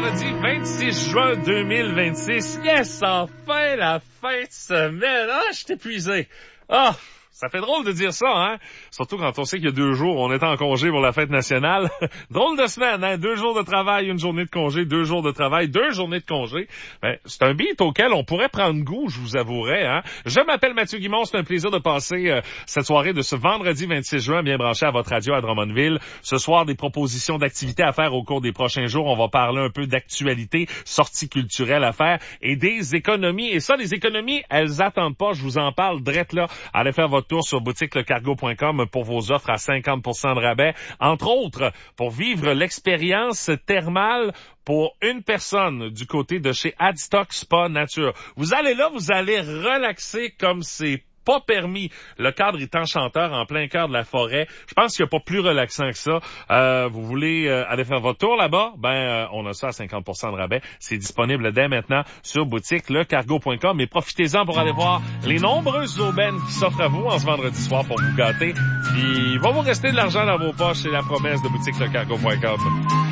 vendredi 26 juin 2026. Yes, enfin la fin de semaine. Ah, je suis épuisé. Ah, ça fait drôle de dire ça, hein? Surtout quand on sait qu'il y a 2 jours, on est en congé pour la fête nationale. Drôle de semaine, hein? 2 jours de travail, 1 journée de congé, 2 jours de travail, 2 journées de congé. Ben, c'est un beat auquel on pourrait prendre goût, je vous avouerai, hein? Je m'appelle Mathieu Guimond, c'est un plaisir de passer cette soirée de ce vendredi 26 juin bien branché à votre radio à Drummondville. Ce soir, des propositions d'activités à faire au cours des prochains jours. On va parler un peu d'actualité, sorties culturelles à faire et des économies. Et ça, les économies, elles attendent pas. Je vous en parle direct là. Allez faire votre tour sur boutiquelecargo.com pour vos offres à 50% de rabais. Entre autres, pour vivre l'expérience thermale pour une personne du côté de chez Adstock Spa Nature. Vous allez là, vous allez relaxer comme c'est pas permis. Le cadre est enchanteur en plein cœur de la forêt. Je pense qu'il n'y a pas plus relaxant que ça. Vous voulez aller faire votre tour là-bas? On a ça à 50% de rabais. C'est disponible dès maintenant sur boutiquelecargo.com. Mais profitez-en pour aller voir les nombreuses aubaines qui s'offrent à vous en ce vendredi soir pour vous gâter. Puis il va vous rester de l'argent dans vos poches. C'est la promesse de boutiquelecargo.com.